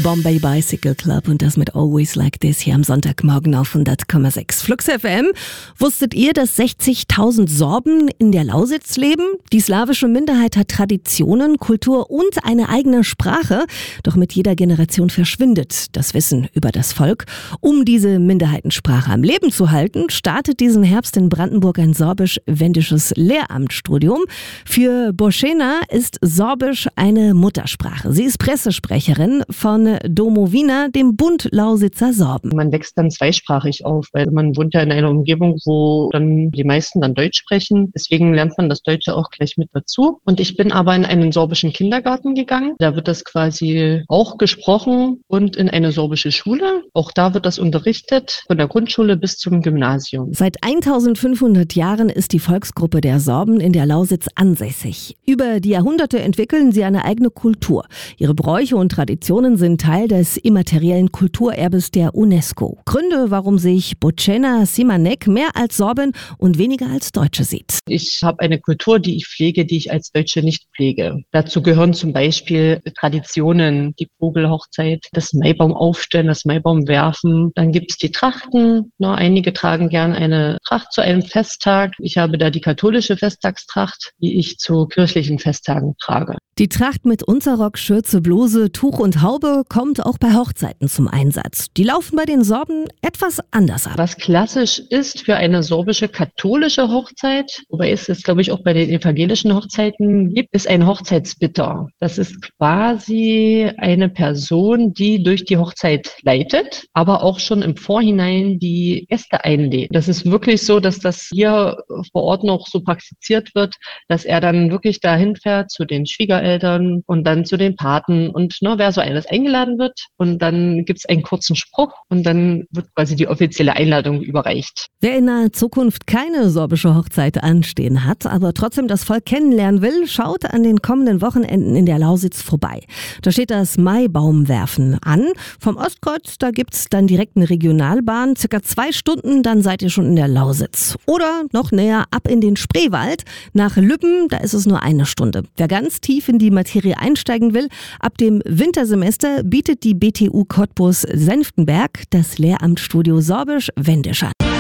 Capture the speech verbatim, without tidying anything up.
Bombay Bicycle Club und das mit Always Like This hier am Sonntagmorgen auf hundert Komma sechs Flux F M. Wusstet ihr, dass sechzigtausend Sorben in der Lausitz leben? Die slawische Minderheit hat Traditionen, Kultur und eine eigene Sprache. Doch mit jeder Generation verschwindet das Wissen über das Volk. Um diese Minderheitensprache am Leben zu halten, startet diesen Herbst in Brandenburg ein sorbisch-wendisches Lehramtsstudium. Für Božena ist Sorbisch eine Muttersprache. Sie ist Pressesprecherin von Domovina, dem Bund Lausitzer Sorben. Man wächst dann zweisprachig auf, weil man wohnt ja in einer Umgebung, wo dann die meisten dann Deutsch sprechen. Deswegen lernt man das Deutsche auch gleich mit dazu. Und ich bin aber in einen sorbischen Kindergarten gegangen. Da wird das quasi auch gesprochen und in eine sorbische Schule. Auch da wird das unterrichtet, von der Grundschule bis zum Gymnasium. Seit eintausendfünfhundert Jahren ist die Volksgruppe der Sorben in der Lausitz ansässig. Über die Jahrhunderte entwickeln sie eine eigene Kultur. Ihre Bräuche und Traditionen sind Teil des immateriellen Kulturerbes der UNESCO. Gründe, warum sich Božena Šimanek mehr als Sorbin und weniger als Deutsche sieht. Ich habe eine Kultur, die ich pflege, die ich als Deutsche nicht pflege. Dazu gehören zum Beispiel Traditionen, die Vogelhochzeit, das Maibaum aufstellen, das Maibaum werfen. Dann gibt es die Trachten. Na, einige tragen gern eine Tracht zu einem Festtag. Ich habe da die katholische Festtagstracht, die ich zu kirchlichen Festtagen trage. Die Tracht mit Unterrock, Schürze, Bluse, Tuch und Haube kommt auch bei Hochzeiten zum Einsatz. Die laufen bei den Sorben etwas anders ab. Was klassisch ist für eine sorbische katholische Hochzeit, wobei es es, glaube ich, auch bei den evangelischen Hochzeiten gibt, ist ein Hochzeitsbitter. Das ist quasi eine Person, die durch die Hochzeit leitet, aber auch schon im Vorhinein die Gäste einlädt. Das ist wirklich so, dass das hier vor Ort noch so praktiziert wird, dass er dann wirklich dahin fährt zu den Schwiegereltern und dann zu den Paten und ne, wer so alles eingeladen wird. Und dann gibt es einen kurzen Spruch und dann wird quasi die offizielle Einladung überreicht. Wer in naher Zukunft keine sorbische Hochzeit anstehen hat, aber trotzdem das Volk kennenlernen will, schaut an den kommenden Wochenenden in der Lausitz vorbei. Da steht das Maibaumwerfen an. Vom Ostkreuz, da gibt's dann direkt eine Regionalbahn. Circa zwei Stunden, dann seid ihr schon in der Lausitz. Oder noch näher ab in den Spreewald. Nach Lübben, da ist es nur eine Stunde. Wer ganz tief in die Materie einsteigen will, ab dem Wintersemester bietet die B T U Cottbus Senftenberg das Lehramtsstudio Sorbisch-Wendisch an.